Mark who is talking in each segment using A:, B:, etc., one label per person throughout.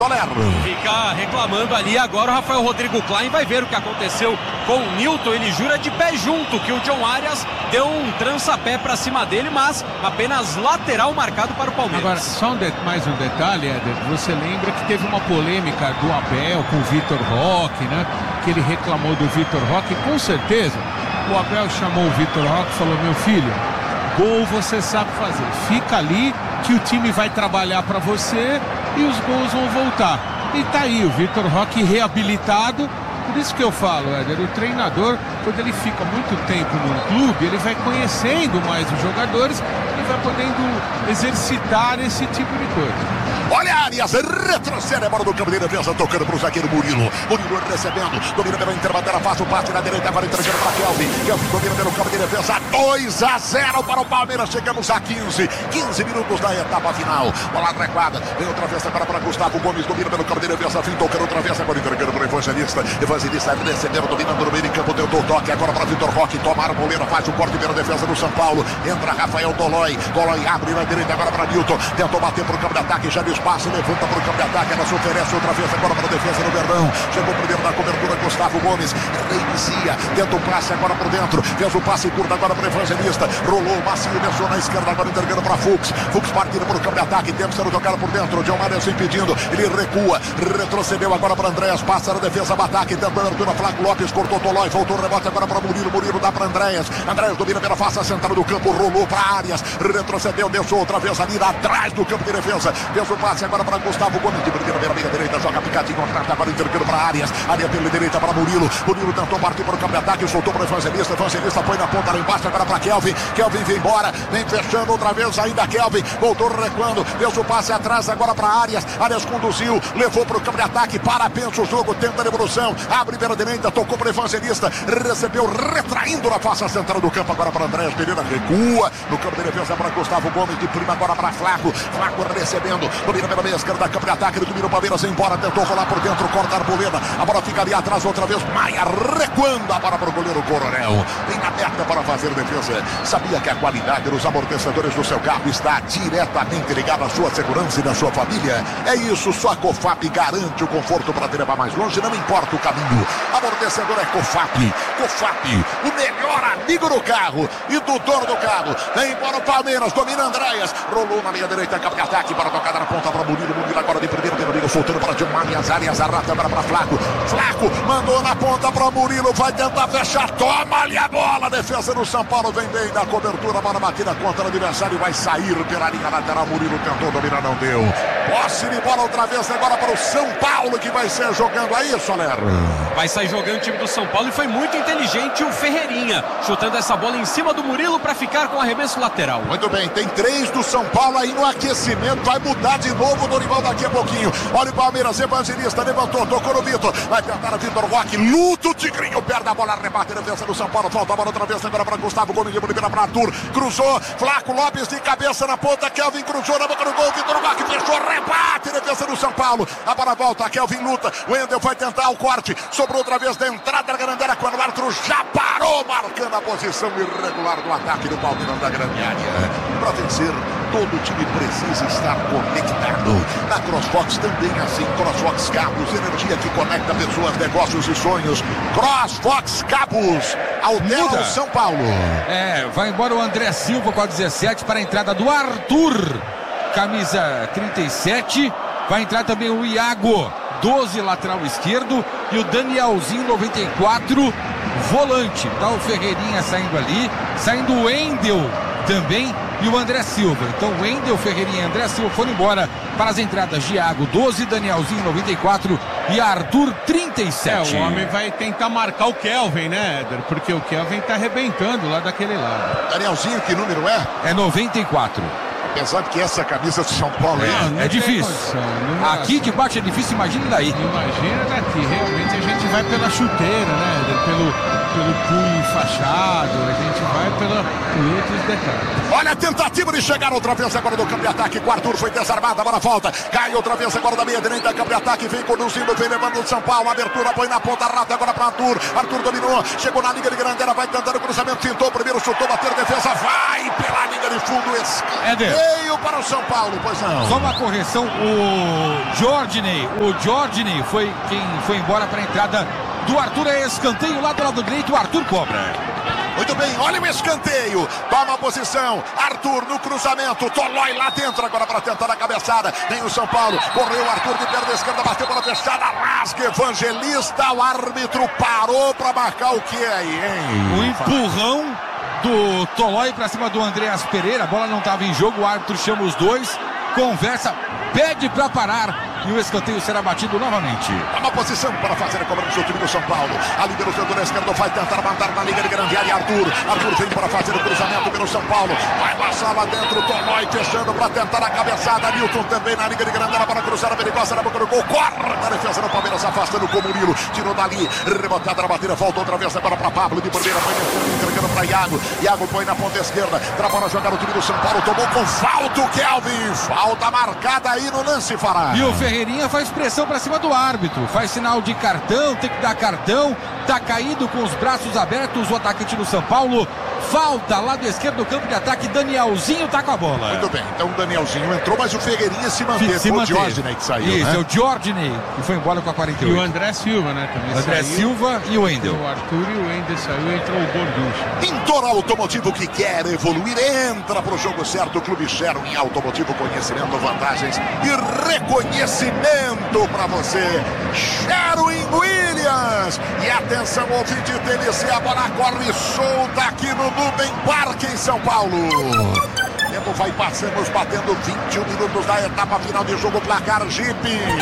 A: Fica reclamando ali agora o Rafael Rodrigo Klein, vai ver o que aconteceu com o Nilton. Ele jura de pé junto que o John Arias deu um trança-pé pra cima dele, mas apenas lateral marcado para o Palmeiras.
B: Agora, só mais um detalhe, Éder, você lembra que teve uma polêmica do Abel com o Vitor Roque, né? Que ele reclamou do Vitor Roque, com certeza o Abel chamou o Vitor Roque e falou: meu filho, gol você sabe fazer, fica ali que o time vai trabalhar para você e os gols vão voltar. E tá aí o Vitor Roque reabilitado. Por isso que eu falo, Éder, o treinador, quando ele fica muito tempo no clube, ele vai conhecendo mais os jogadores e vai podendo exercitar esse tipo de coisa.
C: Olha a Arias, retrocede a bola do campo de defesa, tocando para o zagueiro Murilo. Murilo recebendo, domina pela interbandeira, faz o passe na direita, agora entregando para Kelvin. Kelvin domina pelo campo de defesa, 2-0 para o Palmeiras. Chegamos a 15 minutos da etapa final. Bola recuada, vem outra vez agora para Gustavo Gomes, domina pelo campo de defesa, fim tocando outra vez, agora entregando para o Evangelista. Evangelista recebendo, dominando no meio de campo, tentou o toque, agora para Vitor Roque, tomaram o goleiro, faz o corte pela defesa do São Paulo. Entra Rafael Tolói, Tolói abre na direita agora para Nilton, tentou bater para o campo de ataque, já deu espaço, levanta para o campo de ataque, ela se oferece outra vez agora para a defesa do Verdão. Chegou primeiro na cobertura Gustavo Gomes, reinicia, tenta o passe agora por dentro, fez o passe curto agora para o Evangelista, rolou o macio, desceu na esquerda, agora entregando para Fux. Fux partindo para o campo de ataque, tempo sendo jogado por dentro, o John Arias impedindo, ele recua, retrocedeu agora para Andréas, passa na defesa, ataque, tenta a abertura, Flávio Lopes, cortou Tolói, voltou o rebote agora para Murilo, Murilo dá para Andréas domina pela face central do campo, rolou para Arias, retrocedeu, deixou outra vez ali atrás do campo de defesa, fez o passe agora para Gustavo Gomes, de primeira pela meia direita, joga picadinho, agora entregando para Arias, Arias pela direita para Murilo, Murilo tentou partir para o campo de ataque, soltou para o Evangelista, Evangelista põe na ponta lá embaixo, agora para Kelvin, Kelvin vem embora, vem fechando outra vez ainda Kelvin, voltou recuando, fez o passe atrás agora para Arias, Arias conduziu, levou para o campo de ataque, para, pensa o jogo, tenta a devolução, abre pela direita, tocou para o Evangelista, recebeu, retraindo na face central do campo, agora para Andréas Pereira, recua, no campo de defesa para Gustavo Gomes, de prima agora para Flaco, Flaco recebendo, domina pela meia esquerda, campo de ataque, ele domina o Palmeiras, embora, tentou rolar por dentro, corta a Arboleda, a bola fica ali atrás outra vez, Maia recuando, a bola para o goleiro Coronel, vem aberta para fazer defesa, sabia que a qualidade dos amortecedores do seu carro está diretamente ligada à sua segurança e da sua família? É isso, só a Cofap garante o conforto para te levar mais longe, não importa o caminho, amortecedor é Cofap, Cofap, o melhor amigo do carro e do dono do carro, vem embora o Palmeiras, domina Andréas, rolou na meia direita, campo de ataque, para tocada na ponta para Murilo, Murilo agora de primeiro, tem Murilo soltando para John Arias, arrasta agora para Flaco, Flaco mandou na ponta para Murilo, vai tentar fechar, toma ali a bola, defesa do São Paulo, vem bem da cobertura, a bola batida contra o adversário, vai sair pela linha lateral, Murilo tentou dominar, não deu, posse de bola outra vez agora para o São Paulo, que vai ser jogando aí, Soler.
A: Vai sair jogando o time do São Paulo e foi muito inteligente o Ferreirinha, chutando essa bola em cima do Murilo para ficar com arremesso lateral.
C: Muito bem, tem 3 do São Paulo aí no aquecimento, vai mudar de novo o Dorival daqui a pouquinho. Olha o Palmeiras, Evangelista levantou, tocou no Vitor, vai tentar o Vitor Roque, luta o Tigrinho, perde a bola, rebate na defesa do São Paulo, falta a bola outra vez agora para Gustavo Gomes, libera para Arthur, cruzou, Flaco Lopes de cabeça na ponta, Kelvin cruzou na boca do gol, Vitor Roque fechou, rebate, defesa do São Paulo, a bola volta, Kelvin luta, o Wendel vai tentar o corte, sobrou outra vez da entrada da grande área, quando o Arthur já parou, marcando a posição irregular do ataque do Palmeiras da grande área. Para vencer, todo time precisa estar conectado. Na CrossFox também assim, CrossFox Cabos, energia que conecta pessoas, negócios e sonhos. CrossFox Cabos, Aldeia São Paulo.
D: Vai embora o André Silva com a 17 para a entrada do Arthur, camisa 37, vai entrar também o Iago, 12, lateral esquerdo, e o Danielzinho, 94, volante. Tá o Ferreirinha saindo ali, saindo o Wendel também e o André Silva. Então o Wendel, Ferreirinha e André Silva foram embora para as entradas de Iago, 12, Danielzinho, 94 e Arthur, 37.
B: O homem vai tentar marcar o Kelvin, né, Éder? Porque o Kelvin tá arrebentando lá daquele lado.
C: Danielzinho, que número é?
D: É 94.
C: Apesar de que essa camisa do São Paulo
D: é difícil. Aqui que bate é difícil, imagina daí.
B: Imagina daqui, realmente a gente vai pela chuteira, né? Pelo punho enfaixado, a gente vai por outros detalhes.
C: Olha a tentativa de chegar outra vez agora do campo de ataque, o Arthur foi desarmado, a bola volta, cai outra vez agora da meia direita, campo de ataque, vem conduzindo, vem levando o São Paulo, abertura, põe na ponta, rata agora para Arthur, Arthur dominou, chegou na linha de grande área, vai tentando o cruzamento, tentou o primeiro, chutou, bateu, defesa, vai pela linha linha de fundo, escanteio para o São Paulo, pois não.
D: Só uma correção, o Jorginho foi quem foi embora para a entrada do Arthur, é escanteio lá do lado direito, o Arthur cobra.
C: Muito bem, olha o escanteio, toma a posição, Arthur no cruzamento, Tolói lá dentro agora para tentar a cabeçada, tem o São Paulo, correu o Arthur de perna esquerda, bateu bola fechada, rasga Evangelista, o árbitro parou para marcar o que aí, hein?
D: O empurrão do Tolói para cima do Andreas Pereira, a bola não estava em jogo, o árbitro chama os dois, conversa, pede para parar. E o escanteio será batido novamente.
C: Uma posição para fazer a cobrança do time do São Paulo. Ali pelo setor esquerdo vai tentar mandar na linha de grande área. Arthur vem para fazer o cruzamento pelo São Paulo. Vai passar lá dentro. Tolói fechando para tentar a cabeçada. Nilton também na linha de grande área para cruzar a perigosa na boca do gol. Corre na defesa do Palmeiras, afastando com o Murilo. Tirou dali. Rebotada na batida. Volta outra vez agora para Pablo. De primeira foi entregando para Iago. Iago põe na ponta esquerda. Trabalha a jogar o time do São Paulo. Tomou com falta o Kelvin. Falta marcada aí no lance, Fará.
D: E o Ferreirinha faz pressão para cima do árbitro, faz sinal de cartão, tem que dar cartão, tá caído com os braços abertos o atacante do São Paulo, falta lá do esquerdo do campo de ataque, Danielzinho tá com a bola.
C: Muito bem, então o Danielzinho entrou, mas o Ferreirinha se manteve, foi o Jorginho que saiu,
D: isso,
C: né?
D: é o Jorginho que foi embora com a 48.
B: E o André Silva, né, também
D: André
B: saiu.
D: Silva e o Wendel.
B: O Arthur e o Wendel saiu, entrou o Gorducho.
C: Pintor Automotivo, que quer evoluir, entra pro jogo certo, o Clube Sherwin Automotivo, conhecimento, vantagens e reconhecimento para você. Sherwin Williams. E atenção, ouvinte TNC, a bola corre solta aqui no Nubem Parque em São Paulo. Tempo vai passando, batendo 21 minutos da etapa final de jogo, placar Jeep.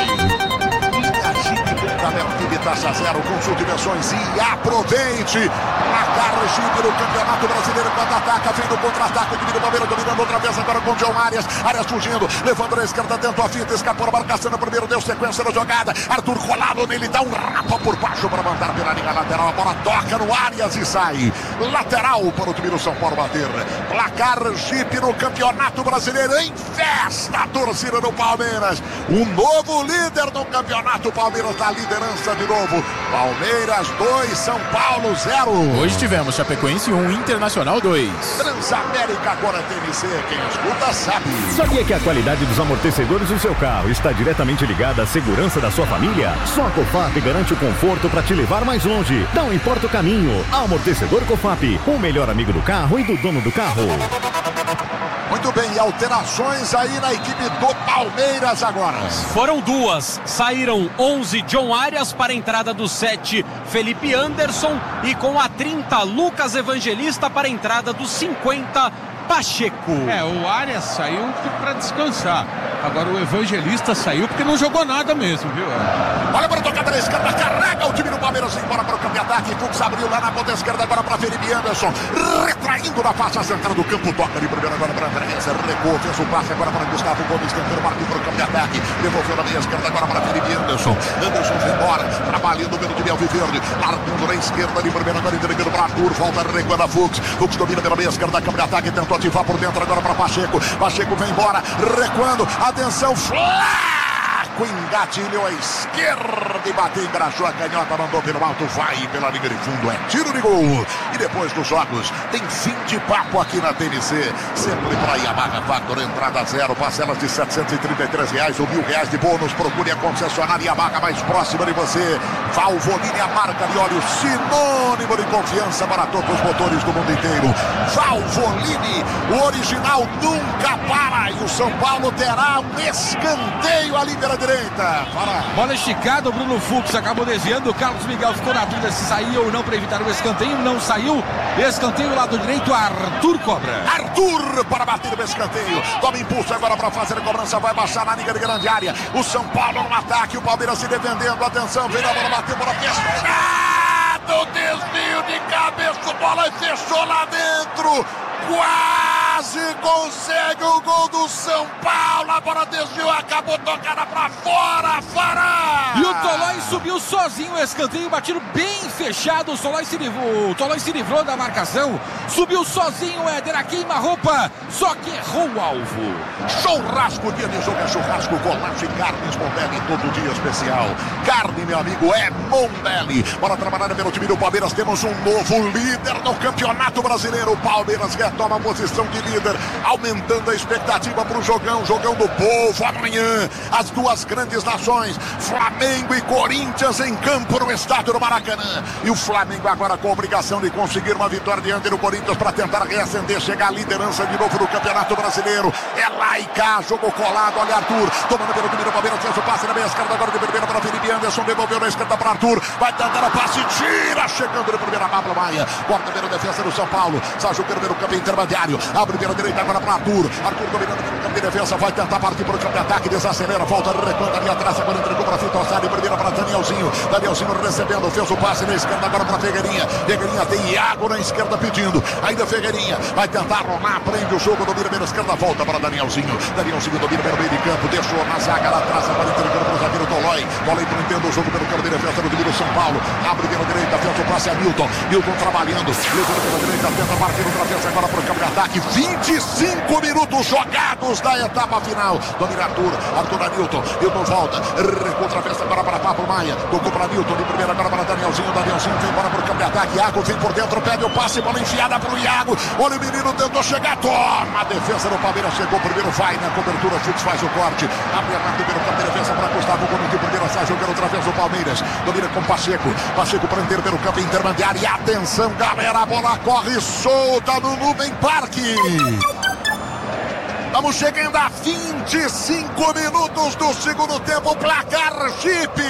C: Jeep taxa zero, consulte versões e aproveite. Placar Jeep no Campeonato Brasileiro, quando ataca, vem no contra-ataque, o time do Palmeiras dominando outra vez agora com o John Arias fugindo, levando na esquerda, tentou a finta, escapou a marcação no primeiro, deu sequência na jogada, Arthur colado nele, dá um rapa por baixo para mandar pela linha lateral, a bola toca no Arias e sai. Lateral para o time do São Paulo bater. Placar Jeep no Campeonato Brasileiro, em festa a torcida do Palmeiras. Um novo líder no campeonato, Palmeiras na liderança de novo. Palmeiras 2, São Paulo 0.
E: Hoje tivemos Chapecoense 1, Internacional 2.
C: Transamérica agora TNC, quem escuta sabe.
F: Sabia que a qualidade dos amortecedores do seu carro está diretamente ligada à segurança da sua família? Só a Cofap garante o conforto para te levar mais longe. Não importa o caminho. Amortecedor Cofap, o melhor amigo do carro e do dono do carro.
C: Muito bem, e alterações aí na equipe do Palmeiras agora.
A: Foram duas, saíram 11 John Arias para a entrada do 7 Felipe Anderson e com a 30 Lucas Evangelista para a entrada do 50 Pacheco.
B: O Arias saiu para descansar. Agora o Evangelista saiu porque não jogou nada mesmo, viu?
C: Olha para a tocada na esquerda, carrega o time do Palmeiras embora para o campo de ataque. Fux abriu lá na ponta esquerda agora para Felipe Anderson, retraindo na faixa central do campo, toca de primeiro agora para Andrés, recuou, fez o passe agora para Gustavo Gomes, canteiro, marcou para o campo de ataque, devolveu na meia esquerda agora para Felipe Anderson foi embora, trabalhando pelo time alviverde, largando na esquerda de primeiro agora, entregando para Arthur, volta recuando a Fux domina pela meia esquerda, campo de ataque, tentou ativar por dentro agora para Pacheco vem embora, recuando, atenção, Flaco engatilhou a esquerda e bateu, engraxou a canhota, mandou pelo alto, vai pela linha de fundo, é tiro de gol. E depois dos jogos, tem fim de papo aqui na TNC, sempre para Yamaha Factor, entrada zero, parcelas de R$733 ou R$1.000 de bônus, procure a concessionária Yamaha mais próxima de você. Valvoline, a marca de óleo sinônimo de confiança para todos os motores do mundo inteiro. Valvoline, o original nunca para, e o São Paulo terá um escanteio ali pela direita.
D: Bola esticada, o Bruno Fux acabou desviando, o Carlos Miguel ficou na dúvida se saía ou não para evitar o escanteio, não saiu, escanteio lado direito, Arthur cobra.
C: Arthur para bater o escanteio, toma impulso agora para fazer a cobrança, vai baixar na linha de grande área, o São Paulo no ataque, o Palmeiras se defendendo, atenção, vem a bola, bateu, bola fechada, desvio de cabeça, bola fechou lá dentro, quase consegue o gol do São Paulo, a bola desviou, acabou tocada pra fora, Fará!
D: E o Tolói subiu sozinho o escanteio, batido bem fechado. O Tolói se livrou da marcação. Subiu sozinho o Éder, a queima-roupa, só que errou o alvo.
C: Churrasco, dia de jogo é churrasco, golaço e carnes Mondelli, todo dia especial. Carne, meu amigo, é Mondelli. Bora trabalhar pelo time do Palmeiras, temos um novo líder no Campeonato Brasileiro. O Palmeiras retoma a posição de líder, aumentando a expectativa para o jogão do povo. Amanhã, as duas grandes nações, Flamengo e Corinthians em campo no estádio do Maracanã. E o Flamengo agora com a obrigação de conseguir uma vitória diante do Corinthians para tentar reacender, chegar à liderança de novo no Campeonato Brasileiro. É lá e cá, jogo colado, olha Arthur, tomando pelo time do Palmeiras, fez o passe na meia esquerda, agora de primeira para Felipe Anderson, devolveu na esquerda para Arthur, vai tentar a passe, tira, chegando de primeira Pablo Maia, corta pela defesa do São Paulo, sai jogando pelo campo intermediário, abre pela direita agora para Arthur dominando pelo campo de defesa, vai tentar partir para o campo de ataque, desacelera, volta, recuando ali atrás, agora entregou para Vitor Sá, de primeira para Danielzinho recebendo, fez o passe na esquerda agora para Figueirinha tem Iago na esquerda pedindo, ainda Figueirinha, vai tentar rolar, prende o jogo, domina pela esquerda, volta para Danielzinho domina pelo meio de campo, deixou na zaga lá atrás, agora entregando para o zagueiro Tolói prendendo o jogo pelo campo de defesa do time do São Paulo, abre pela direita, fez o passe a Nilton trabalhando, levando pela direita, tenta partir outra vez agora para o campo de ataque, 25 minutos jogados da etapa final, domina Arthur a Nilton volta, contra a festa agora para Pablo Maia, tocou para Nilton, de primeira agora para Danielzinho vem embora para o campo de ataque, Iago vem por dentro, pede o passe, bola enfiada para o Iago, olha o menino tentou chegar, toma, a defesa do Palmeiras chegou primeiro, vai na cobertura, Fux faz o corte, abre a pelo campo de defesa para Gustavo Gomes, de primeira sai jogando outra vez o Palmeiras, domina com Pacheco prender pelo campo intermediário, e atenção galera, a bola corre solta no Nubem Parque. Estamos chegando a 25 minutos do segundo tempo, placar Chip.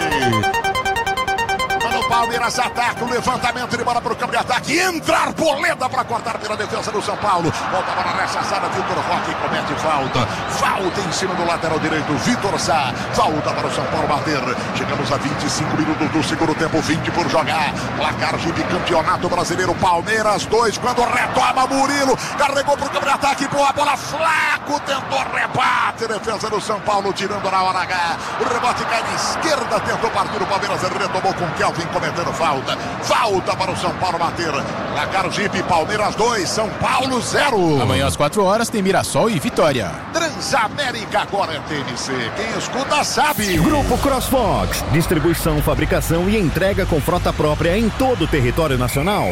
C: O Palmeiras ataca, o levantamento de bola para o campo de ataque, entra Arboleda para cortar pela defesa do São Paulo, volta a bola rechaçada, Vitor Roque comete falta em cima do lateral direito, Vitor Sá, falta para o São Paulo bater, chegamos a 25 minutos do segundo tempo, 20 por jogar, placar Jeep, Campeonato Brasileiro, Palmeiras 2, quando retoma Murilo, carregou para o campo de ataque, boa bola, Flaco, tentou rebate, defesa do São Paulo, tirando na hora H, o rebote cai na esquerda, tentou partir o Palmeiras, retomou com Kelvin, cometendo falta para o São Paulo bater, placar Jeep, Palmeiras 2, São Paulo 0.
E: Amanhã às 4 horas tem Mirassol e Vitória.
C: Transamérica agora é TNC, quem escuta sabe.
F: Grupo CrossFox, distribuição, fabricação e entrega com frota própria em todo o território nacional.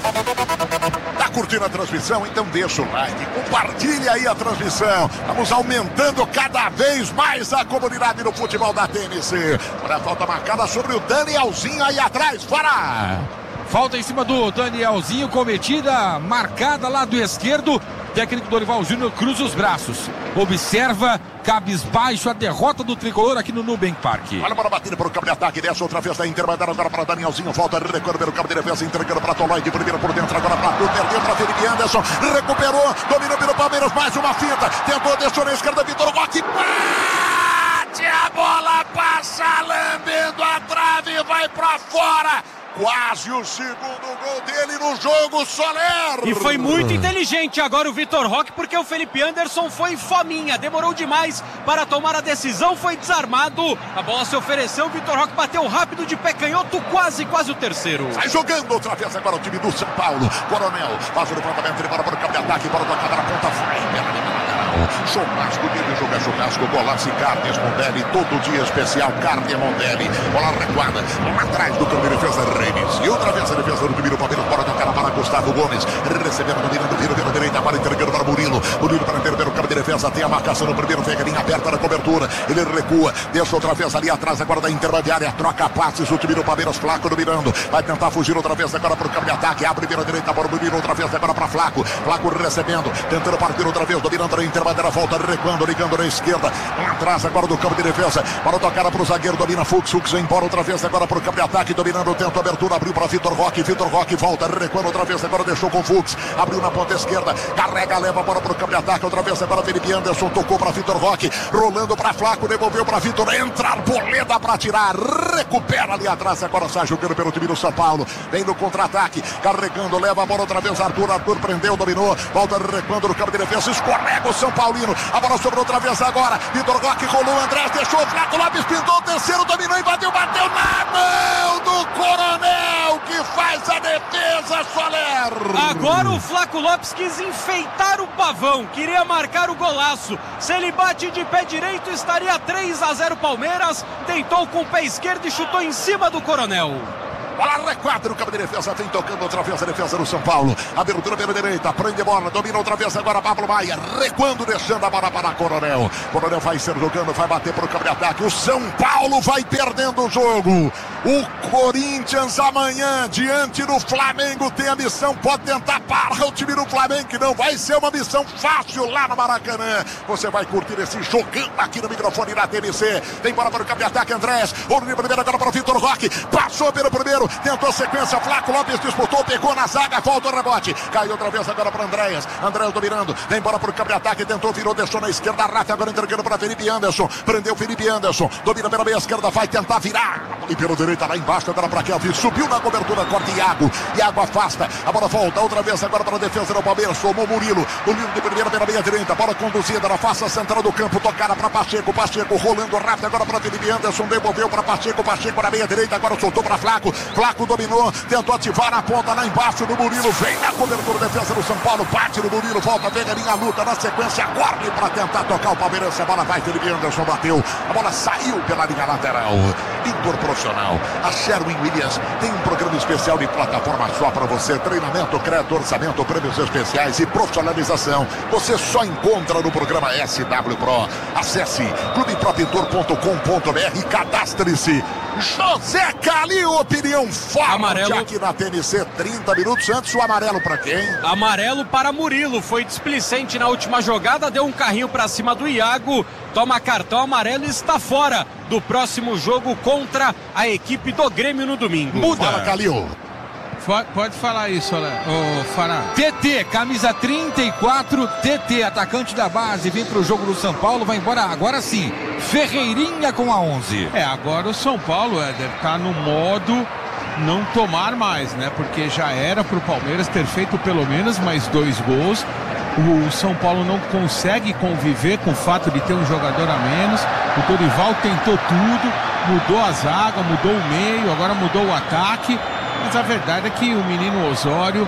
C: Tá curtindo a transmissão? Então deixa o like, compartilha aí a transmissão, vamos aumentando cada vez mais a comunidade do futebol da TNC. Olha a falta marcada sobre o Danielzinho aí atrás, fora!
D: Falta em cima do Danielzinho, cometida, marcada lado esquerdo. Técnico Dorival Júnior cruza os braços, observa cabisbaixo a derrota do tricolor aqui no Nubem Parque.
C: Olha a bola batida para o campo de ataque, desce outra vez da intermediária agora para Danielzinho, volta, recuando pelo campo de defesa, entregando para Tolói, de primeira por dentro, agora para Arthur, perdeu para Felipe Anderson, recuperou, dominou pelo Palmeiras, mais uma finta, tentou, deixou na esquerda, Vitor Roque, bate, a bola passa, lambendo a trave, vai para fora. Quase o segundo gol dele no jogo, Soler.
A: E foi muito inteligente agora o Vitor Roque, porque o Felipe Anderson foi fominha, demorou demais para tomar a decisão, foi desarmado, a bola se ofereceu, o Vitor Roque bateu rápido de pé canhoto, quase o terceiro.
C: Sai jogando outra vez agora o time do São Paulo, Coronel, faz o levantamento, ele bora para o campo de ataque, bora para a ponta, vai pela lateral. Churrasco, dia de jogo é churrasco, golaço e carnes Mondelli, todo dia especial, carne Mondelli, bola recuada, lá atrás do campo de defesa, Reis, e outra vez a defesa do time do Palmeiras, bora tocar para Gustavo Gomes, recebendo, dominando, vira pela direita, agora entregando para Murilo para entender o campo de defesa, tem a marcação no primeiro, Figueirinha aberta na cobertura, ele recua, deixa outra vez ali atrás, agora da intermediária, troca passes, o time do Palmeiras, Flaco dominando, vai tentar fugir outra vez agora para o campo de ataque, abre pela direita, para o Murilo outra vez agora para Flaco recebendo, tentando partir outra vez, dominando a intermediária, volta recuando, ligando na esquerda, lá atrás agora do campo de defesa, para tocar para o zagueiro, domina Fux vem embora outra vez agora para o campo de ataque, dominando, tenta abertura, abriu para Vitor Roque volta, recuando outra vez, agora deixou com Fux, abriu na ponta esquerda, carrega, leva a bola para o campo de ataque, outra vez agora Felipe Anderson, tocou para Vitor Roque, rolando para Flaco, devolveu para Vitor, entra Arboleda para tirar, recupera ali atrás, agora sai jogando pelo time do São Paulo, vem no contra-ataque, carregando, leva a bola outra vez, Arthur prendeu, dominou, volta recuando no campo de defesa, escorrega o São São Paulino. A bola sobrou outra vez agora. Vitor Roque rolou, Andrés deixou, Flaco Lopes pintou o terceiro, dominou, invadiu, bateu na mão do Coronel, que faz a defesa, Soler.
A: Agora o Flaco Lopes quis enfeitar o Pavão, queria marcar o golaço. Se ele bate de pé direito, estaria 3-0 Palmeiras. Tentou com o pé esquerdo e chutou em cima do Coronel.
C: Bola requadra no campo de defesa, tem tocando outra vez a defesa do São Paulo. Abertura pela direita, prende a bola, domina outra vez agora Pablo Maia, recuando, deixando a bola para Coronel. Coronel vai ser jogando, vai bater para o campo de ataque. O São Paulo vai perdendo o jogo. O Corinthians amanhã, diante do Flamengo, tem a missão, pode tentar parar o time do Flamengo, que não vai ser uma missão fácil lá no Maracanã. Você vai curtir esse jogão aqui no microfone da TMC. Tem bola para o campo de ataque, Andrés. Ouro de primeira agora para o Vitor Roque. Passou pelo primeiro. Tentou a sequência, Flaco Lopes disputou, pegou na zaga, volta o rebote, caiu outra vez agora para Andrés dominando, vem embora para o campo de ataque, tentou, virou, deixou na esquerda, Rafa agora entregando para Felipe Anderson, prendeu Felipe Anderson, domina pela meia esquerda, vai tentar virar, e pela direita lá embaixo, agora para Kelvin, subiu na cobertura, corta Iago afasta, a bola volta, outra vez agora para a defesa do Palmeiras, tomou Murilo de primeira pela meia direita, bola conduzida na face central do campo, tocada para Pacheco rolando rápido agora para Felipe Anderson, devolveu para Pacheco na meia direita, agora soltou para Flaco dominou, tentou ativar a ponta lá embaixo do Murilo, vem na cobertura, defesa do São Paulo, bate no Murilo, volta, pega a linha, luta na sequência, corre para tentar tocar o Palmeiras, a bola vai, Felipe Anderson bateu, a bola saiu pela linha lateral, Indoor Profissional, a Sherwin Williams tem um programa especial de plataforma só para você, treinamento, crédito, orçamento, prêmios especiais e profissionalização, você só encontra no programa SW Pro, acesse clubepropintor.com.br e cadastre-se. José Calil, opinião forte
A: amarelo
C: aqui na TNC, 30 minutos antes, o amarelo para quem?
A: Amarelo para Murilo, foi displicente na última jogada, deu um carrinho para cima do Iago, toma cartão amarelo e está fora do próximo jogo contra a equipe do Grêmio no domingo.
C: Muda, fala, Calil.
B: Pode falar isso, Fará.
D: TT, camisa 34, TT, atacante da base, vem pro jogo do São Paulo, vai embora agora sim, Ferreirinha com a 11.
B: Agora o São Paulo, Éder, tá no modo não tomar mais, né? Porque já era pro Palmeiras ter feito pelo menos mais 2 gols. O São Paulo não consegue conviver com o fato de ter um jogador a menos. O Dorival tentou tudo, mudou a zaga, mudou o meio, agora mudou o ataque. Mas a verdade é que o menino Osório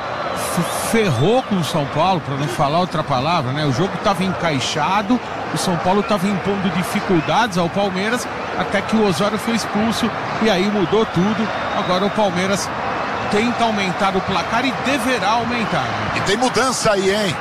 B: ferrou com o São Paulo, para não falar outra palavra, né? O jogo estava encaixado, o São Paulo estava impondo dificuldades ao Palmeiras, até que o Osório foi expulso e aí mudou tudo. Agora o Palmeiras tenta aumentar o placar e deverá aumentar.
C: E tem mudança aí, hein?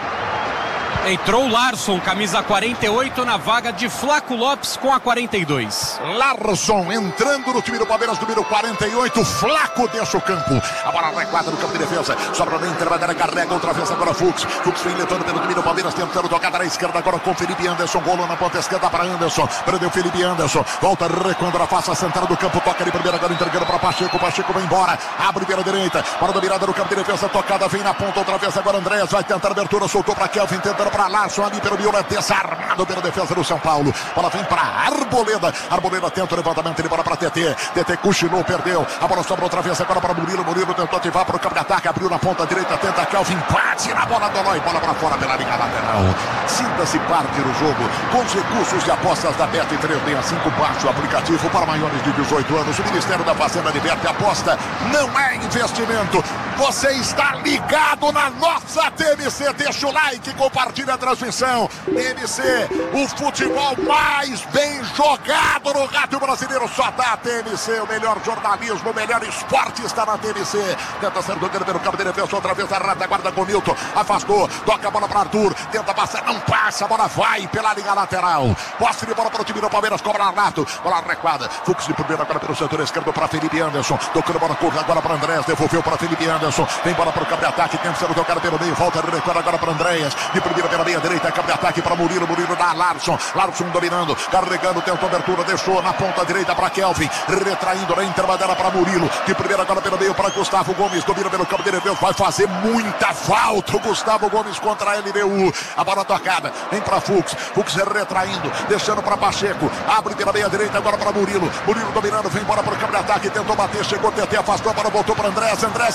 A: Entrou o Larson, camisa 48, na vaga de Flaco Lopes com a 42.
C: Larson entrando no time do Palmeiras, número 48. Flaco deixa o campo. A bola requadra no campo de defesa. Sobra na intermediária, carrega outra vez agora Fux. Fux vem levando pelo time do Palmeiras, tentando tocar na esquerda agora com Felipe Anderson. Rolou na ponta esquerda para Anderson. Prendeu Felipe Anderson. Volta recuando na face central do campo. Toca de primeira agora entregando para Pacheco. Pacheco vai embora. Abre pela direita. Para dominada no campo de defesa. Tocada vem na ponta outra vez agora Andrés. Vai tentar a abertura. Soltou para Kelvin. Tentando para Larson ali pelo miolo, é desarmado pela defesa do São Paulo. Bola vem para Arboleda. Arboleda tenta o levantamento, ele bola para TT. TT cochilou, perdeu. A bola sobra outra vez agora para Murilo. Murilo tentou ativar para o campo de ataque, abriu na ponta direita, tenta Kelvin, bate na bola do Lói, bola para fora pela linha lateral. Sinta-se parte do jogo com os recursos de apostas da Bet365. Baixe o aplicativo para maiores de 18 anos. O Ministério da Fazenda liberte aposta, não é investimento. Você está ligado na nossa TMC. Deixa o like, compartilha a transmissão. TMC, o futebol mais bem jogado no rádio brasileiro. Só dá a TMC, o melhor jornalismo, o melhor esporte está na TMC. Tenta ser jogando pelo campo de defesa, outra vez a retaguarda com o Milton. Afastou, toca a bola para Arthur. Tenta passar, não passa, a bola vai pela linha lateral. Posse de bola para o time do Palmeiras, cobra Arnato. Bola recuada, Fux de primeira agora pelo setor esquerdo para Felipe Anderson. Tocando a bola curta agora para Andrés, devolveu para Felipe Anderson. Vem bola para o campo de ataque, tenta ser tocado pelo meio, volta recuada agora para Andrés. De primeira pela meia direita, campo de ataque para Murilo. Murilo da Larson. Larson dominando, carregando, tentou abertura, deixou na ponta direita para Kelvin. Retraindo na intermediária para Murilo. De primeira agora pelo meio para Gustavo Gomes. Domina pelo campo de defesa, vai fazer muita falta o Gustavo Gomes contra a LDU. A bola tocada, vem para Fux. Fux retraindo, deixando para Pacheco. Abre pela meia direita agora para Murilo. Murilo dominando, vem embora para o campo de ataque, tentou bater, chegou TT, afastou a bola, voltou para Andrés. Andrés ativou na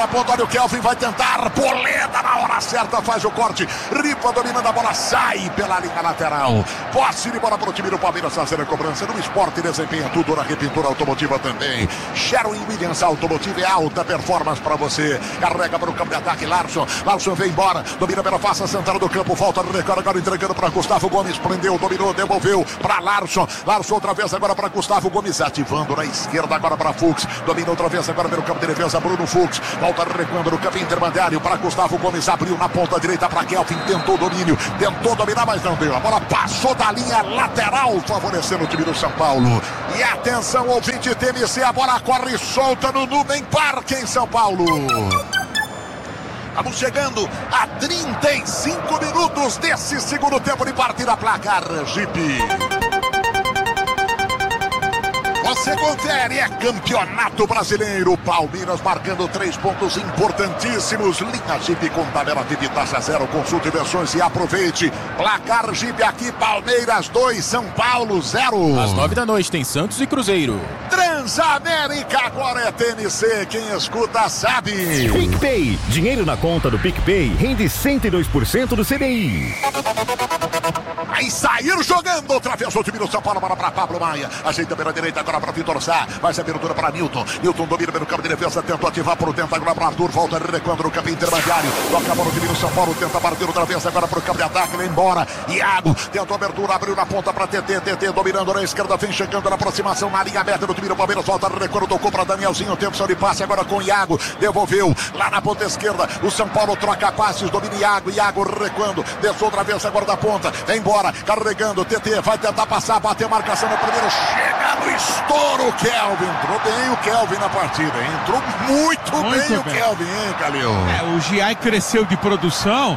C: na ponta, olha o Kelvin, vai tentar, Polenta na hora certa, faz o corte, Ripa dominando a bola, sai pela linha lateral, posse de bola para o time do Palmeiras fazer a cobrança. No esporte desempenha tudo, na repintura automotiva também. Sherwin Williams Automotiva é alta performance para você. Carrega para o campo de ataque, Larson vem embora, domina pela face central do campo, falta no recorde, agora entregando para Gustavo Gomes, prendeu, dominou, devolveu para Larson outra vez agora para Gustavo Gomes, ativando na esquerda agora para Fux, domina outra vez agora pelo campo de defesa, Bruno Fux, volta recuando no campo intermediário para Gustavo Gomes, abriu na ponta direita para Kelvin, tentou domínio, tentou dominar, mas não deu, a bola passou da linha lateral, favorecendo o time do São Paulo. E atenção, ouvinte TMC, a bola corre solta no Nubem Parque em São Paulo. Estamos chegando a 35 minutos desse segundo tempo de partida, placar Jeep. Você confere, é Campeonato Brasileiro. Palmeiras marcando 3 pontos importantíssimos. Linha Jeep com tabela de taxa zero. Consulte versões e aproveite. Placar Jeep aqui, Palmeiras 2, São Paulo 0.
E: Às 9 da noite tem Santos e Cruzeiro.
C: Transamérica agora é TNC. Quem escuta sabe.
F: PicPay. Dinheiro na conta do PicPay rende 102% do CDI.
C: Vai sair jogando outra vez o time do São Paulo, bola para Pablo Maia, ajeita pela direita agora para Vitor Sá, vai ser abertura para Nilton domina pelo campo de defesa, tentou ativar por dentro agora para Arthur, volta recuando no campo intermediário, toca a bola o time do São Paulo, tenta partir outra vez agora para o campo de ataque, vai embora, Iago, tentou abertura, abriu na ponta para TT dominando na esquerda, vem chegando na aproximação, na linha aberta do time do Palmeiras, volta recuando, tocou para Danielzinho, tempo de passe agora com Iago, devolveu, lá na ponta esquerda, o São Paulo troca passes, domina Iago recuando, desceu outra vez agora da ponta, vem embora, carregando, TT vai tentar passar, bater a marcação no primeiro, chega no estouro, Kelvin, entrou bem o Kelvin na partida, entrou muito bem o Kelvin, hein, Calil?
B: O Giai cresceu de produção,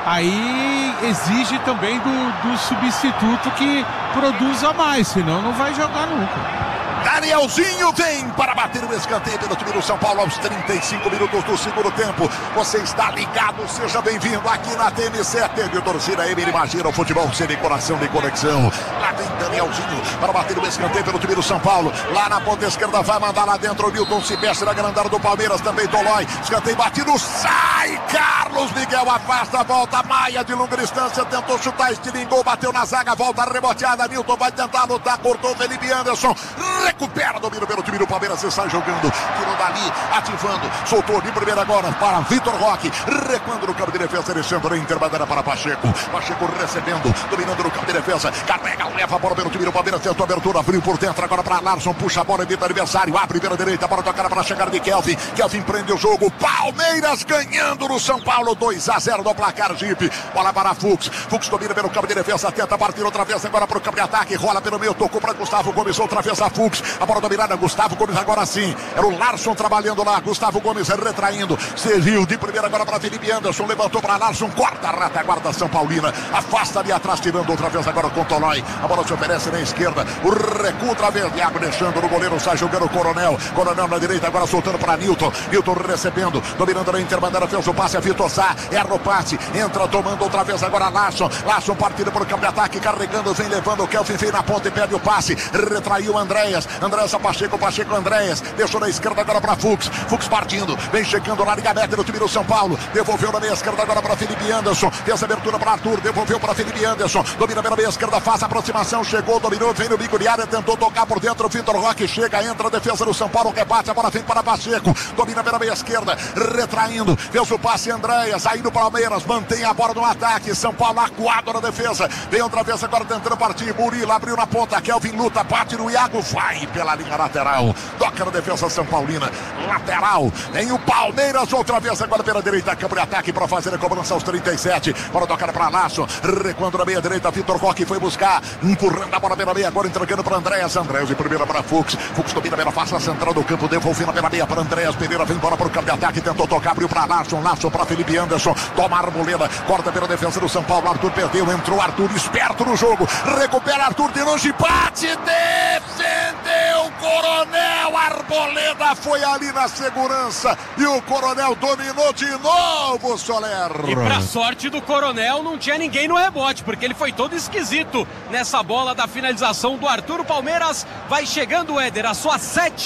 B: aí exige também do substituto que produza mais, senão não vai jogar nunca.
C: Danielzinho vem para bater o escanteio pelo time do São Paulo aos 35 minutos do segundo tempo. Você está ligado, seja bem-vindo aqui na TMC. Teve torcida, Emir, imagina o futebol sem coração de conexão. Lá vem Danielzinho para bater o escanteio pelo time do São Paulo. Lá na ponta esquerda vai mandar lá dentro o Nilton, se mexe na grande área do Palmeiras, também Tolói. Escanteio batido, sai Carlos Miguel, afasta, volta Maia de longa distância, tentou chutar, estilingou, bateu na zaga, volta reboteada, Nilton vai tentar lutar, cortou Felipe Anderson, recupera, domínio pelo time do Palmeiras, você sai jogando, tirou dali, ativando, soltou de primeira agora para Vitor Roque, recuando no campo de defesa, Alexandre interbandeira para Pacheco recebendo, dominando no campo de defesa, carrega, leva a bola pelo time do Palmeiras, tentou a abertura, abriu por dentro agora para Larson, puxa a bola, evita o adversário, abre pela direita, bola tocada para chegar de Kelvin prende o jogo, Palmeiras ganhando no São Paulo, 2-0 no placar Jeep, bola para Fux domina pelo campo de defesa, tenta partir outra vez agora para o campo de ataque, rola pelo meio, tocou para Gustavo Gomes, outra vez a Fux, a bola dominada, Gustavo Gomes agora sim, era o Larson trabalhando lá, Gustavo Gomes retraindo, serviu de primeira agora para Felipe Anderson, levantou para Larson, corta a retaguarda São Paulina, afasta ali atrás, tirando outra vez agora com Tolói, a bola se oferece na esquerda, o recuo outra vez, Iago deixando no goleiro, sai jogando o Coronel na direita, agora soltando para Nilton recebendo, dominando na interbandeira, fez o passe a Vitor Sá, erra o passe, entra tomando outra vez agora Larson partindo para o campo de ataque, carregando, vem levando o Kelvin, vem na ponta e perde o passe, retraiu Andréas a Pacheco, Andréas, deixou na esquerda agora para Fux partindo, vem chegando na liga aberta do time do São Paulo, devolveu na meia esquerda agora para Felipe Anderson, fez a abertura para Arthur, devolveu para Felipe Anderson, domina pela meia esquerda, faz a aproximação, chegou, dominou, vem no bico de área, tentou tocar por dentro, Vitor Roque chega, entra a defesa do São Paulo, rebate, a bola vem para Pacheco, domina pela meia esquerda, retraindo, fez o passe Andréas, aí no Palmeiras, mantém a bola no ataque, São Paulo acuado na defesa, vem outra vez agora tentando partir, Murilo abriu na ponta, Kelvin luta, bate no Iago, vai pela linha lateral, toca na defesa São Paulina, lateral, vem o Palmeiras outra vez agora pela direita, campo de ataque para fazer a cobrança aos 37, bola tocada para Laço, recuando na meia direita, Vitor Roque foi buscar, empurrando a bola pela meia, agora entregando para Andréas de primeira para Fux domina pela face central do campo, devolvendo pela meia para Andréas, Pereira vem embora para o campo de ataque, tentou tocar, abriu para Laço para Felipe Anderson, toma a arboleda, corta pela defesa do São Paulo, Arthur perdeu, entrou Arthur, esperto no jogo, recupera Arthur de longe, bate, defendeu o Coronel, Arboleda foi ali na segurança e o Coronel dominou de novo, Soler.
A: E pra sorte do Coronel não tinha ninguém no rebote, porque ele foi todo esquisito nessa bola da finalização do Arthur. O Palmeiras vai chegando, Éder, a sua 7ª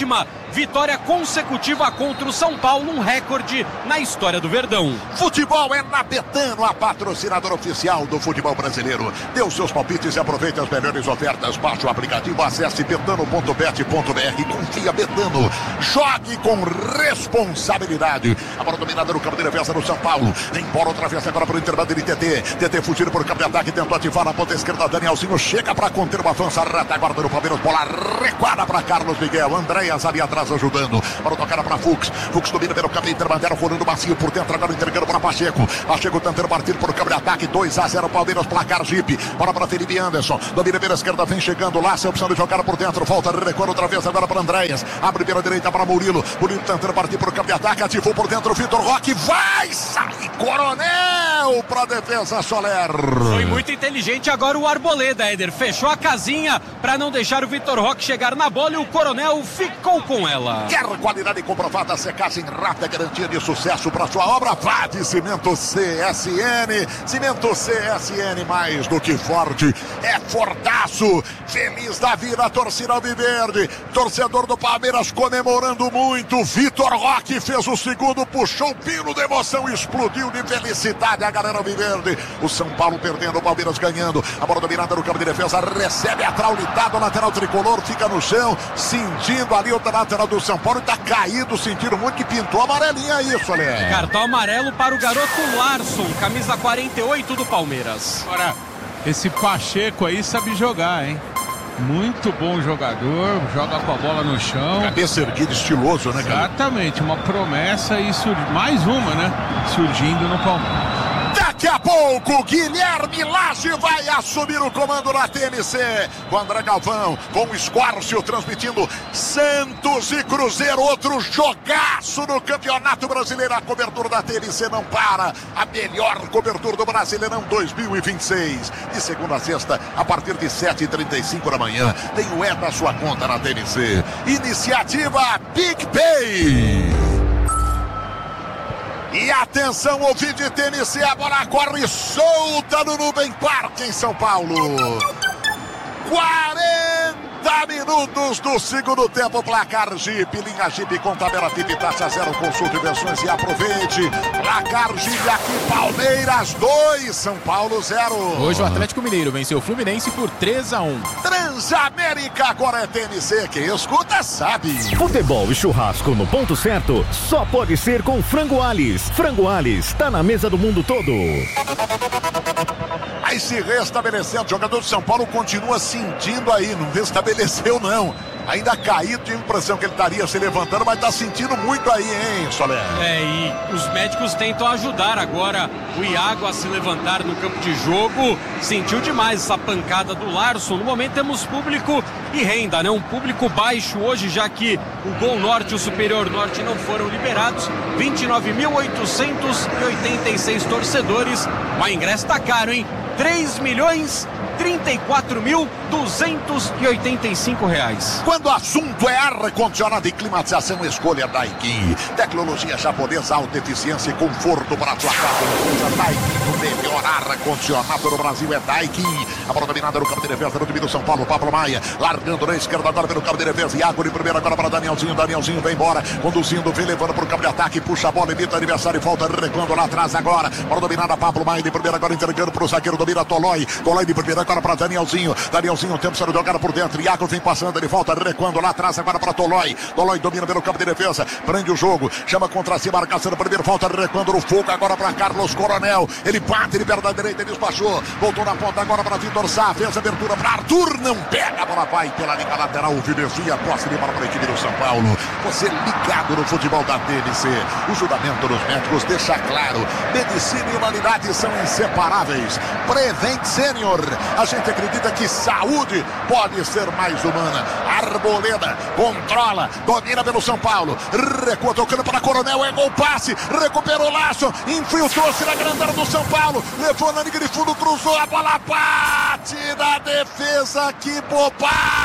A: vitória consecutiva contra o São Paulo, um recorde na história do Verdão.
C: Futebol é na Betano, a patrocinadora oficial do futebol brasileiro. Dê os seus palpites e aproveite as melhores ofertas. Baixe o aplicativo, acesse betano.bet.br. Confia, Betano. Jogue com responsabilidade. A bola dominada no campo de defesa do São Paulo. Embora outra vez agora para o intervalo de TT. TT fugindo por campo de ataque, tentou ativar na ponta esquerda. Danielzinho chega para conter uma avança retaguarda do Palmeiras. Bola recuada para Carlos Miguel. Andréas ali atrás ajudando. Bola tocada para Fux. Fux domina pelo campo intermediário, rolando macio por dentro, agora entregando para Pacheco. Pacheco tentando partir por campo de ataque. 2-0 Palmeiras, placar Jeep. Bola para Felipe Anderson. Domina pela esquerda, vem chegando lá. Sem opção de jogar por dentro. Volta, recuando outra vez agora para Andréas. Abre pela direita para Murilo. Murilo tentando partir por campo de ataque. Ativou por dentro o Vitor Roque. Vai sair Coronel para defesa Soler.
A: Foi muito inteligente agora o Arboleda, Éder. Fechou a casinha para não deixar o Vitor Roque chegar na bola e o Coronel ficou com ela.
C: Quer qualidade comprovada, secagem rápida, garantia de sucesso para sua obra? Vá de Cimento CSN. Cimento CSN, mais do que forte, é fortaço. Feliz da vida a torcida alviverde. Torcedor do Palmeiras comemorando muito. Vitor Roque fez o segundo, puxou o pino de emoção, explodiu de felicidade a galera alviverde. O São Paulo perdendo, o Palmeiras ganhando. A bola dominada no campo de defesa, recebe a traulitada, o lateral tricolor fica no chão, sentindo ali o lateral do São Paulo, está caído, sentindo muito, que pintou amarelinha isso, ali.
A: Cartão amarelo para o garoto Larson, camisa 48 do Palmeiras.
B: Agora, esse Pacheco aí sabe jogar, hein? Muito bom jogador, joga com a bola no chão.
C: Cabeça erguida, estiloso, né, cara?
B: Exatamente, uma promessa e mais uma, né? Surgindo no Palmeiras.
C: Daqui a pouco, Guilherme Lage vai assumir o comando na TNC. Com André Galvão, com o Escórcio transmitindo Santos e Cruzeiro. Outro jogaço no Campeonato Brasileiro. A cobertura da TNC não para. A melhor cobertura do Brasileirão 2026. De segunda a sexta, a partir de 7h35 da manhã. Tem o E da sua conta na TNC. Iniciativa PicPay. E atenção, ouvinte TNC, a bola corre solta no Nubem Parque em São Paulo. 40 minutos do segundo tempo, placar Jeep, linha Jeep com tabela Jeep, taxa zero, consulte versões e aproveite. Placar Jeep aqui, Palmeiras 2, São Paulo 0.
E: Hoje o Atlético Mineiro venceu o Fluminense por 3-1.
C: Transamérica, agora é TNC, quem escuta sabe.
F: Futebol e churrasco no ponto certo só pode ser com Frango Alis. Frango Alis, tá na mesa do mundo todo.
C: Aí se restabelecendo, o jogador de São Paulo continua sentindo aí, não restabeleceu não. Ainda caído, tinha a impressão que ele estaria se levantando, mas tá sentindo muito aí, hein, Soler?
A: E os médicos tentam ajudar agora o Iago a se levantar no campo de jogo. Sentiu demais essa pancada do Larson. No momento temos público e renda, né? Um público baixo hoje, já que o Gol Norte e o Superior Norte não foram liberados. 29.886 torcedores. O ingresso tá caro, hein? 3.034.285
C: Quando o assunto é ar-condicionado e climatização, escolha Daikin. Tecnologia japonesa, alta eficiência e conforto para a sua casa. Daikin, o melhor ar-condicionado no Brasil é Daikin. A bola dominada no campo de defesa, no time do São Paulo, Pablo Maia, largando na esquerda agora pelo campo de defesa. Iago de primeira agora para Danielzinho. Danielzinho vem embora, conduzindo, vem levando para o campo de ataque, puxa a bola, evita o adversário e volta recuando lá atrás agora. Bola dominada, Pablo Maia de primeira agora entregando para o zagueiro, domina Tolói. Tolói de primeira agora para Danielzinho. Danielzinho tenta jogar por dentro. Iago vem passando, ele volta recuando lá atrás agora para Tolói. Tolói domina pelo campo de defesa, prende o jogo, chama contra si, marcação no primeiro, volta recuando no fogo agora para Carlos Coronel. Ele bate, ele perde da direita, ele despachou. Voltou na ponta agora para Vitor Sá, fez a abertura para Arthur, não pega, a bola vai pela linha lateral, o Vinezinha, posse de bola para a equipe do São Paulo. Você ligado no futebol da TNC. O julgamento dos médicos deixa claro: medicina e humanidade são inseparáveis. Prevent Sênior, a gente acredita que saúde pode ser mais humana. Arboleda controla, domina pelo São Paulo, recua tocando para Coronel, é gol, passe, recuperou o laço, infiltrou-se na grande área do São Paulo, levou na linha de fundo, cruzou, a bola bate na defesa, que bobagem!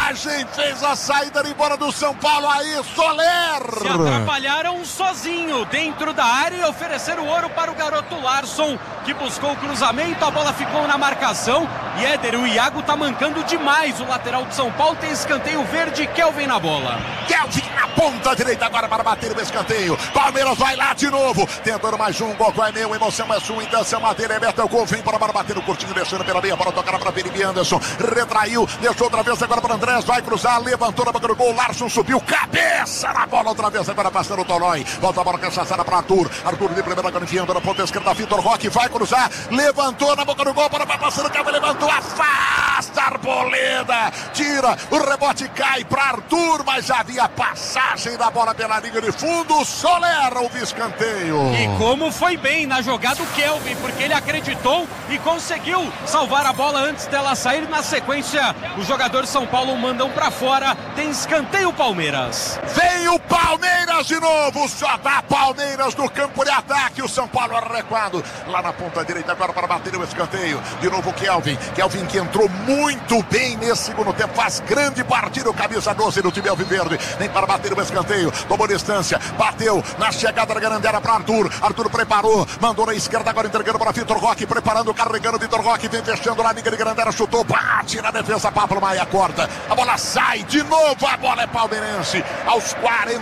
C: passagem, fez a saída de embora do São Paulo. Aí, Soler.
A: Se atrapalharam sozinho dentro da área e ofereceram ouro para o garoto Larson, que buscou o cruzamento, a bola ficou na marcação. E Éder, o Iago tá mancando demais. O lateral de São Paulo tem escanteio verde, Kelvin na bola.
C: Kelvin na ponta direita agora para bater o escanteio. Palmeiras vai lá de novo, tentando mais um. Gol é meu, emoção é sua, intenção a dele é Beto. Gol vem para bater no curtinho, deixando pela meia, para tocar para Felipe Anderson. Retraiu, deixou outra vez agora para Andrés, vai cruzar, levantou na boca do gol. Larson subiu, cabeça na bola outra vez, agora passando o Tolói. Volta a bola cachaçada para Arthur. Arthur de primeira, agora enfiando na ponta esquerda. Vitor Roque vai cruzar, levantou na boca do gol para passar o cabo, levantou, afasta a Arboleda, tira, o rebote cai para Arthur, mas havia passagem da bola pela linha de fundo. Soler, o escanteio.
A: E como foi bem na jogada o Kelvin, porque ele acreditou e conseguiu salvar a bola antes dela sair. Na sequência, o jogador de São Paulo mandam para fora. Tem escanteio Palmeiras.
C: Vem o Palmeiras de novo, só dá Palmeiras no campo de ataque. O São Paulo recuado lá na ponta direita agora para bater o escanteio. De novo o Kelvin que entrou muito bem nesse segundo tempo, faz grande partida o camisa 12 do time alviverde. Vem para bater o escanteio, tomou distância, bateu na chegada da Garandera para Arthur. Arthur preparou, mandou na esquerda agora entregando para Vitor Roque, preparando, carregando Vitor Roque, vem fechando lá, Liga de Garandera, chutou, bate na defesa, Pablo Maia corta, a bola sai de novo, a bola é palmeirense. Aos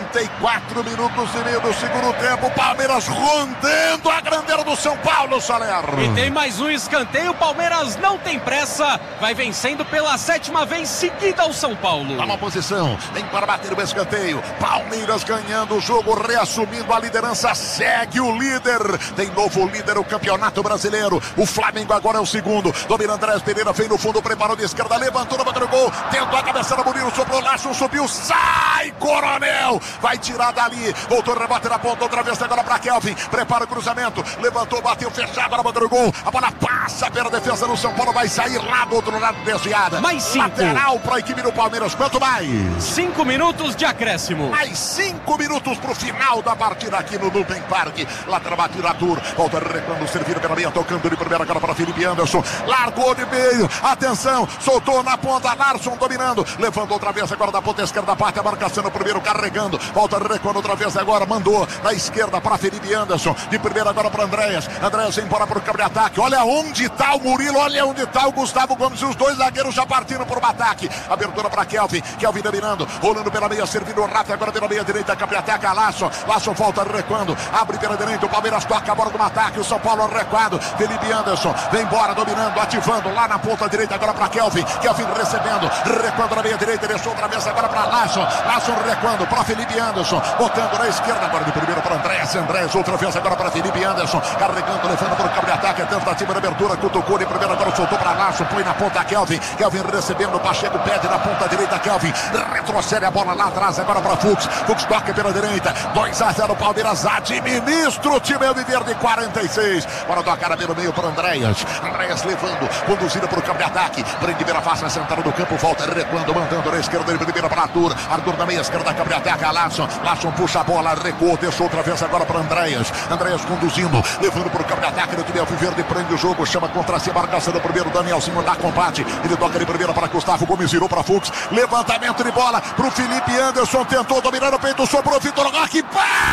C: 44 minutos e meio do segundo tempo, Palmeiras rondando a Garandera do São Paulo, Soler.
A: E tem mais um escanteio, Palmeiras não tem pressa, vai vencendo pela 7ª vez seguida ao São Paulo.
C: Tá uma posição, vem para bater o escanteio, Palmeiras ganhando o jogo, reassumindo a liderança, segue o líder, tem novo líder o Campeonato Brasileiro, o Flamengo agora é o segundo, domina Andrés Pereira, vem no fundo, preparou de esquerda, levantou na boca do gol, tentou a cabeçada, Murilo sobrou, Larson subiu, sai Coronel, vai tirar dali, voltou, rebate na ponta, outra vez agora para Kelvin, prepara o cruzamento, levantou, bateu, fechado na boca do gol, a bola passa pela defesa do São Paulo, vai sair lá do outro lado, desviada,
A: mais 5,
C: lateral para a equipe do Palmeiras, quanto mais?
A: 5 minutos de acréscimo,
C: mais 5 minutos para o final da partida aqui no Nubem Parque, lateral batida Arthur, volta recuando, servido pela meia, tocando de primeira agora para Felipe Anderson, largou de meio, atenção, soltou na ponta, Larson dominando, levando outra vez agora da ponta esquerda, parte a marcação no primeiro, carregando, volta recuando outra vez agora, mandou na esquerda para Felipe Anderson, de primeira agora para Andrés embora para o campo de ataque, olha onde está o Murilo, olha onde está o Gustavo Gomes, e os dois zagueiros já partiram por um ataque, abertura para Kelvin dominando, rolando pela meia, servindo o Rafa agora pela meia direita, campo de ataque, a Larson volta recuando, abre pela direita, o Palmeiras toca a bola do ataque, o São Paulo recuado, Felipe Anderson, vem embora, dominando, ativando, lá na ponta direita agora para Kelvin recebendo, recuando na meia direita, deixou outra vez agora para Larson recuando para Felipe Anderson, botando na esquerda agora de primeiro para Andrés, outra vez agora para Felipe Anderson, carregando, levando para o campo de ataque, tentativa de abertura, cutucou de primeiro, agora soltou para Larson, põe na ponta Kelvin recebendo, Pacheco pede na ponta direita, Kelvin retrocede a bola lá atrás agora para Fux toca pela direita, 2-0 Palmeiras, administra o time alviverde, 46, bora tocar pelo meio para Andrés levando, conduzindo para o campo de ataque, prende pela face na central do campo, volta recuando, mandando na esquerda de primeira para Arthur na meia esquerda, campo de ataque, a Larson puxa a bola, recuou, deixou outra vez agora para Andrés conduzindo, levando para o campo de ataque do time alviverde, prende o jogo, chama contra si, marcação do primeiro, Danielzinho dá combate, ele toca de primeira para Gustavo Gomes, virou para Fux, levantamento de bola para o Felipe Anderson, tentou dominar o peito, sobrou Vitor Roque,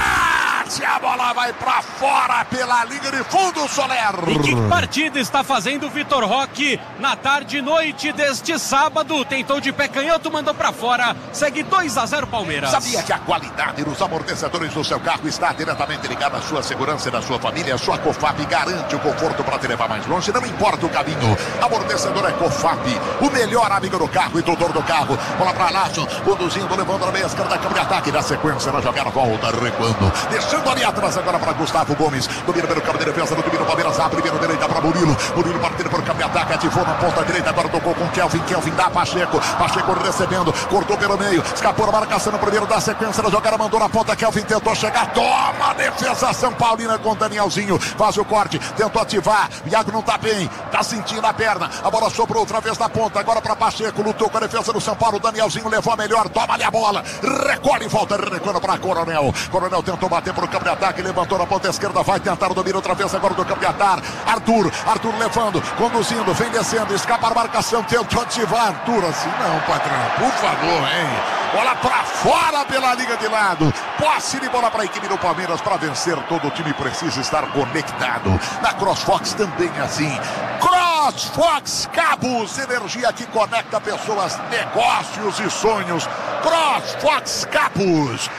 C: bate, a bola vai para fora pela linha de fundo, Soler.
A: E que partida está fazendo o Vitor Roque na tarde e noite deste sábado, tentou de pé canhoto, mandou para fora, segue 2-0 Palmeiras.
C: Sabia que a qualidade dos amortecedores do seu carro está diretamente ligada à sua segurança e da sua família? A sua Cofap garante o conforto para te levar mais longe, não importa o caminho. Amortecedor é Cofap, o melhor amigo do carro e tutor do carro. Bola para Larson, conduzindo, levando na meia esquerda, campo de ataque, na sequência, na jogada, volta, recuando, deixando ali atrás agora para Gustavo Gomes, domina pelo campo de defesa do time do Palmeiras, abre pela direita para Murilo partindo para o campo de ataque, ativou na ponta direita, agora tocou com Kelvin dá Pacheco recebendo, cortou pelo meio, escapou na marcação no primeiro, da sequência da jogada, mandou na ponta, Kelvin tentou chegar, toma a defesa São Paulina com Danielzinho, faz o corte, tentou ativar, Iago não tá bem, tá sentindo a perna, a bola sobrou outra vez na ponta, agora para Pacheco, lutou com a defesa do São Paulo, Danielzinho levou a melhor, toma ali a bola, recolhe e volta, recuando para Coronel tentou bater pro no campo de ataque, levantou na ponta esquerda, vai tentar o domínio outra vez agora do campo de ataque. Arthur levando, conduzindo, vem descendo, escapa a marcação, tentou ativar. Arthur assim, não, patrão, por favor, hein? Bola pra fora pela liga de lado. Posse de bola para a equipe do Palmeiras. Para vencer, todo o time precisa estar conectado. Na CrossFox também assim. CrossFox Cabos, energia que conecta pessoas, negócios e sonhos. CrossFox Cabos.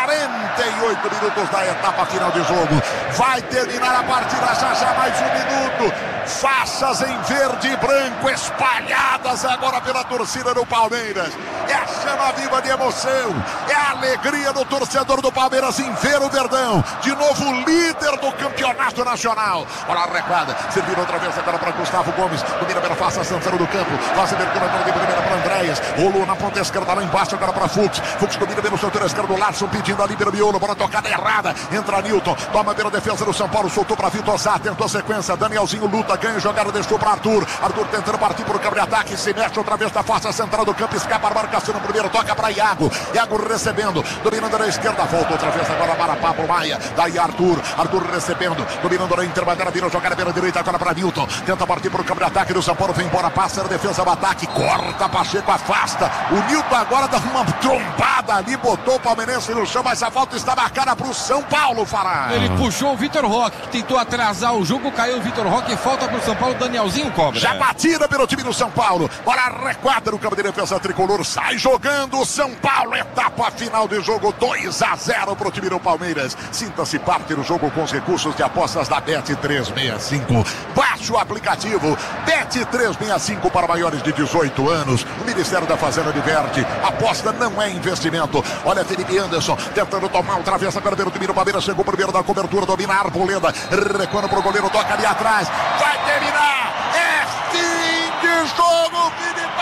C: 48 minutos da etapa final de jogo. Vai terminar a partida já mais um minuto. Faixas em verde e branco espalhadas agora pela torcida do Palmeiras. É a chama viva de emoção. É a alegria do torcedor do Palmeiras em ver o Verdão. De novo líder do campeonato nacional. Bola recuada. Servindo outra vez agora para Gustavo Gomes. Domina pela face central do campo. Faz abertura de primeira para Andréas. Rolou na ponta esquerda lá embaixo agora para Fux. Fux domina pelo setor esquerdo. Larson pedindo ali pelo miolo. Bola tocada errada. Entra Nilton. Toma pela defesa do São Paulo. Soltou para Vitor Sá. Tentou a sequência. Danielzinho luta. Ganha jogada. Deixou para Arthur. Arthur tentando partir para o campo de ataque. Se mexe outra vez da face central do campo. Escapa a marcação no primeiro. Toca para Iago. Iago recebendo. Dominando na esquerda. Volta outra vez agora para Pablo Maia. Daí Arthur recebendo. Dominando na intermediária. Vira jogada pela direita agora para Nilton. Tenta partir para o campo de ataque do São Paulo. Vem embora. Passa na defesa do ataque. Corta. Pacheco afasta. O Nilton agora dá uma trombada ali. Botou o palmeirense no chão. Mas a falta está marcada para o São Paulo, Fará.
D: Ele puxou o Vitor Roque, que tentou atrasar o jogo. Caiu o Vitor Roque. Falta para o São Paulo. Danielzinho cobra.
C: Já batida pelo time do São Paulo. Bola recuada no campo de defesa tricolor. Sai jogando o São Paulo. Etapa final de jogo. 2-0 para o time do Palmeiras. Sinta-se parte do jogo com os recursos de apostas da Bet365. Baixe o aplicativo Bet365 para maiores de 18 anos. O Ministério da Fazenda diverte. Aposta não é investimento. Olha Felipe Anderson tentando tomar o travessa para ver o time do Palmeiras. Chegou primeiro da cobertura. Domina a Arboleda. Recuando para o goleiro. Toca ali atrás. Vai terminar. É fim de jogo, Felipe.